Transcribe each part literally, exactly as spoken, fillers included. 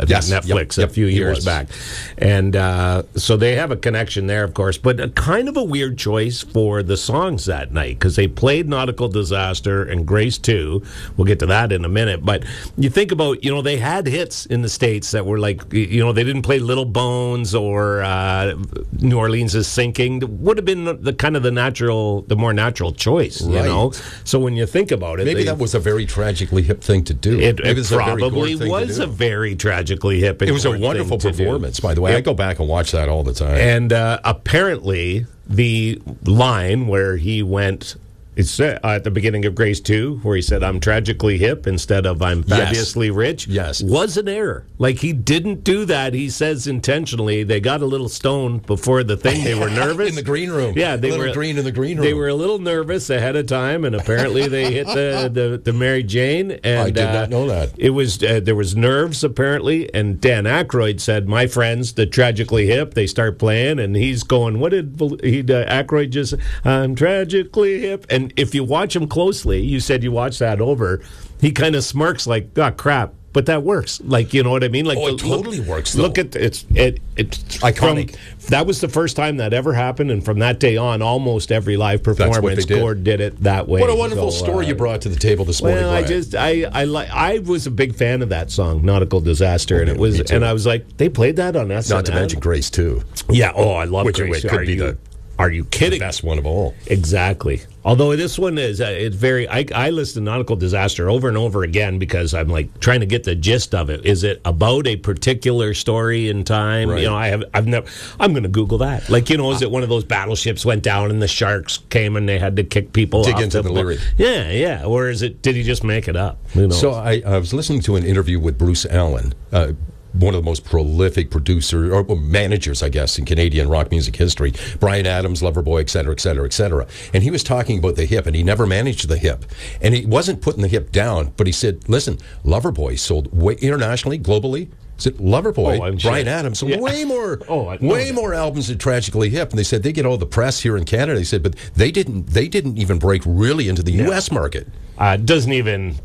I yes, think Netflix yep, yep, a few years was. back. And uh, so they have a connection there, of course, but a kind of a weird choice for the songs that night because they played Nautical Disaster and Grace two. We'll get to that in a minute. But you think about, you know, they had hits in the States that were like, you know, they didn't play Little Bones or uh, New Orleans is Sinking. It would have been the kind of the natural, the more natural choice, right. you know? So when you think about it, maybe they, that was a very tragically hip thing to do. It, maybe it probably a was a very tragically hip. It was a wonderful performance, by the way. It, I go back and watch that all the time. And uh, apparently, the line where he went. It's uh, at the beginning of Grace two, where he said, I'm tragically hip instead of I'm fabulously yes. rich, yes. was an error. Like, he didn't do that. He says intentionally. They got a little stoned before the thing. They were nervous. In the green room. Yeah, they a little were green in the green room. They were a little nervous ahead of time, and apparently they hit the, the, the Mary Jane. And, I did uh, not know that. It was uh, there was nerves, apparently, and Dan Aykroyd said, my friends, the tragically hip, they start playing, and he's going, what did he, uh, Aykroyd just, I'm tragically hip. And if you watch him closely, you said you watched that over, he kind of smirks like, oh, crap. But that works, like, you know what I mean. Like, oh, it the, totally look, works. Though. Look at it's it it's iconic. From, that was the first time that ever happened, and from that day on, almost every live performance did. Gord did it that way. What a wonderful so, story uh, you brought to the table this morning. Well, I Brian. just I I like I was a big fan of that song, Nautical Disaster, and it was, and I was like, they played that on S N L. Not to mention Grace too. Yeah. Oh, I love Which Grace. it could Are be you, the. Are you kidding? The best one of all. Exactly. Although this one is, uh, it's very, I, I listen to Nautical Disaster over and over again because I'm like trying to get the gist of it. Is it about a particular story in time? Right. You know, I have, I've never, I'm going to Google that. Like, you know, is it one of those battleships went down and the sharks came and they had to kick people Dig off into the, the lyric. Yeah, yeah. Or is it, did he just make it up? Who knows? So I, I was listening to an interview with Bruce Allen, uh, one of the most prolific producers, or managers, I guess, in Canadian rock music history. Bryan Adams, Loverboy, et cetera, et cetera, et cetera. And he was talking about the hip, and he never managed the hip. And he wasn't putting the hip down, but he said, listen, Loverboy sold way, internationally, globally, said Loverboy, oh, Bryan sure. Adams, sold yeah. way more, oh, I way that. more albums than Tragically Hip. And they said they get all the press here in Canada. They said, but they didn't, they didn't even break really into the yeah. U S market. Uh, doesn't even...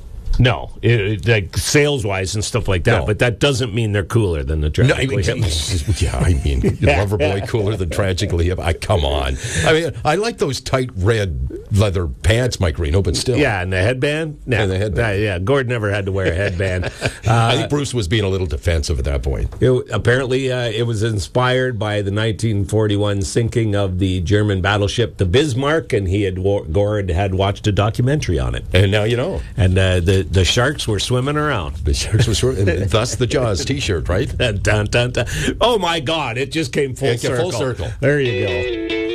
No, it, it, like sales-wise and stuff like that, no. but that doesn't mean they're cooler than the Tragically no, I mean, Hip. Yeah, I mean, Loverboy cooler than Tragically Hip. I come on. I mean, I like those tight red leather pants, Mike Reno, but still. Yeah, and the headband. No, and the headband. Uh, yeah, Gord never had to wear a headband. Uh, I think Bruce was being a little defensive at that point. It, apparently, uh, it was inspired by the nineteen forty-one sinking of the German battleship, the Bismarck, and he had Gord had watched a documentary on it. And now you know. And uh, the the sharks were swimming around. The sharks were swimming, and thus the Jaws T-shirt, right? Dun, dun, dun, dun. Oh my God! It just came full it circle. Full circle. There you go.